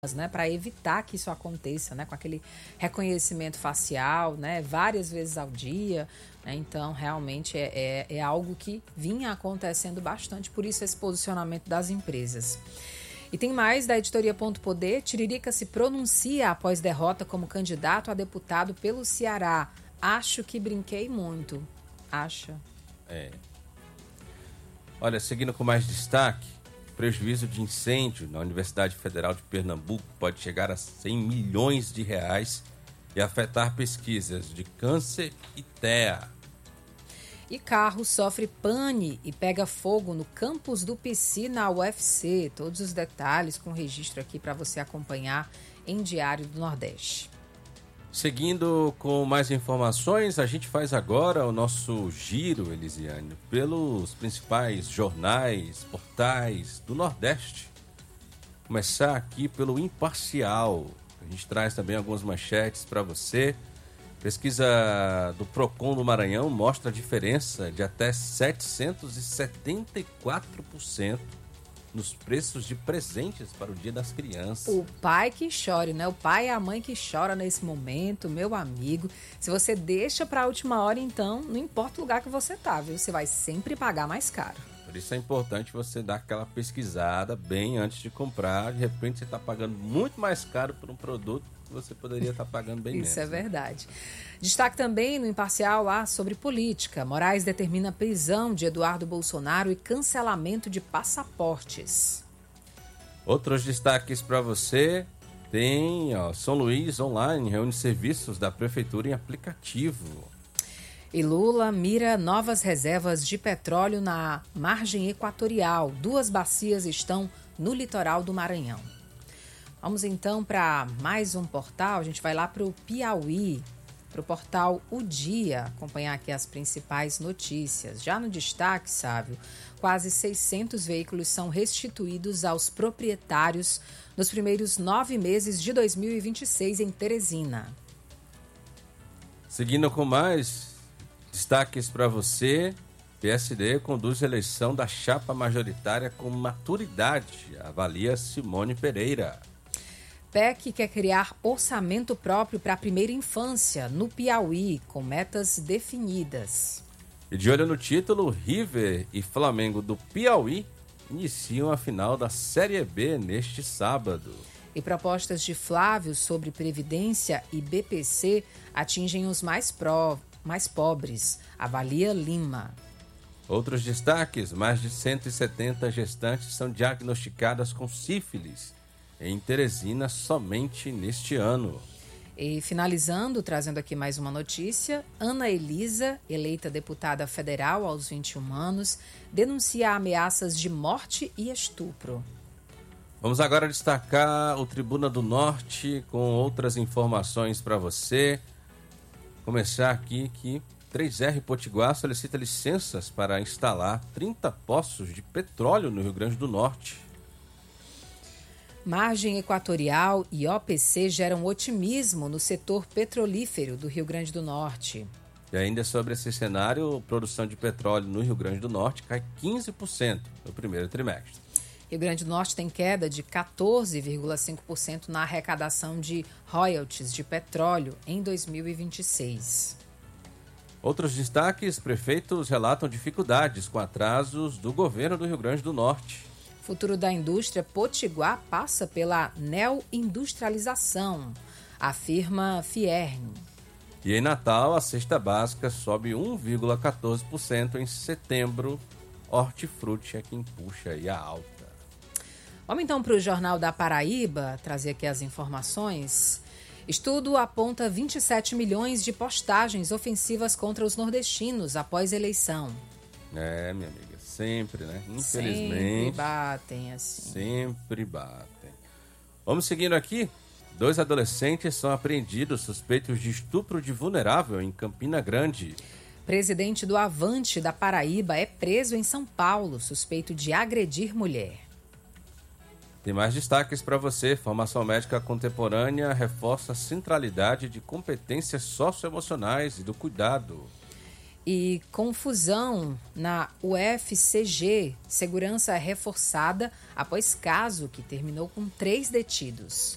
né, para evitar que isso aconteça, né, com aquele reconhecimento facial, né, várias vezes ao dia, né, então realmente é algo que vinha acontecendo bastante, por isso esse posicionamento das empresas. E tem mais da editoria Ponto Poder. Tiririca se pronuncia após derrota como candidato a deputado pelo Ceará. Acho que brinquei muito. Acha? Olha, seguindo com mais destaque, prejuízo de incêndio na Universidade Federal de Pernambuco pode chegar a 100 milhões de reais e afetar pesquisas de câncer e TEA. E carro sofre pane e pega fogo no campus do PC na UFC. Todos os detalhes com registro aqui para você acompanhar em Diário do Nordeste. Seguindo com mais informações, a gente faz agora o nosso giro, Elisiane, pelos principais jornais, portais do Nordeste. Começar aqui pelo Imparcial. A gente traz também algumas manchetes para você. Pesquisa do Procon do Maranhão mostra a diferença de até 774% nos preços de presentes para o Dia das Crianças. O pai que chore, né? O pai e a mãe que choram nesse momento, meu amigo. Se você deixa para a última hora, então, não importa o lugar que você tá, viu? Você vai sempre pagar mais caro. Por isso é importante você dar aquela pesquisada bem antes de comprar. De repente você está pagando muito mais caro por um produto que você poderia estar pagando bem menos. Isso é verdade. Destaque também no Imparcial lá sobre política. Moraes determina prisão de Eduardo Bolsonaro e cancelamento de passaportes. Outros destaques para você. Tem São Luís Online, reúne serviços da prefeitura em aplicativo. E Lula mira novas reservas de petróleo na margem equatorial. 2 bacias estão no litoral do Maranhão. Vamos então para mais um portal. A gente vai lá para o Piauí, para o portal O Dia, acompanhar aqui as principais notícias. Já no destaque, Sávio, quase 600 veículos são restituídos aos proprietários nos primeiros 9 meses de 2026 em Teresina. Seguindo com mais destaques para você, PSD conduz a eleição da chapa majoritária com maturidade, avalia Simone Pereira. PEC quer criar orçamento próprio para a primeira infância no Piauí, com metas definidas. E de olho no título, River e Flamengo do Piauí iniciam a final da Série B neste sábado. E propostas de Flávio sobre Previdência e BPC atingem os mais pobres, avalia Lima. Outros destaques, mais de 170 gestantes são diagnosticadas com sífilis em Teresina somente neste ano. E finalizando, trazendo aqui mais uma notícia, Ana Elisa, eleita deputada federal aos 21 anos, denuncia ameaças de morte e estupro. Vamos agora destacar o Tribuna do Norte com outras informações para você. Começar aqui que 3R Potiguar solicita licenças para instalar 30 poços de petróleo no Rio Grande do Norte. Margem Equatorial e OPC geram otimismo no setor petrolífero do Rio Grande do Norte. E ainda sobre esse cenário, a produção de petróleo no Rio Grande do Norte cai 15% no primeiro trimestre. Rio Grande do Norte tem queda de 14,5% na arrecadação de royalties de petróleo em 2026. Outros destaques, prefeitos relatam dificuldades com atrasos do governo do Rio Grande do Norte. Futuro da indústria Potiguar passa pela neoindustrialização, afirma Fierne. E em Natal, a cesta básica sobe 1,14% em setembro. Hortifruti é quem puxa aí a alta. Vamos então para o Jornal da Paraíba, trazer aqui as informações. Estudo aponta 27 milhões de postagens ofensivas contra os nordestinos após eleição. É, minha amiga, sempre, né? Infelizmente. Sempre batem assim. Sempre batem. Vamos seguindo aqui. 2 adolescentes são apreendidos suspeitos de estupro de vulnerável em Campina Grande. Presidente do Avante da Paraíba é preso em São Paulo, suspeito de agredir mulher. Tem mais destaques para você. Formação médica contemporânea reforça a centralidade de competências socioemocionais e do cuidado. E confusão na UFCG. Segurança reforçada após caso que terminou com 3 detidos.